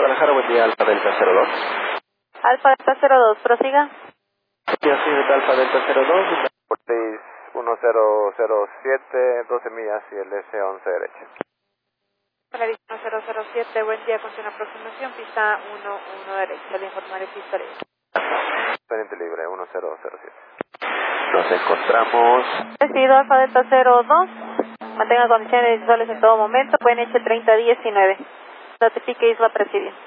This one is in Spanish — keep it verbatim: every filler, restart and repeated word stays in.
Guadalajara, buen día, Alfa Delta cero dos. Alfa Delta cero dos, prosiga. Yo soy de Alfa Delta cero dos. Por seis uno cero cero siete, doce millas y el S once derecha. Polaris uno cero cero siete, buen día, con su aproximación, pista uno uno derecha, le informaré pista libre. Pendiente libre, uno cero cero siete. Nos encontramos. Recibido Alfa Delta cero dos, mantenga condiciones visuales en todo momento, pueden H treinta diecinueve. Notifique Isla Presidio.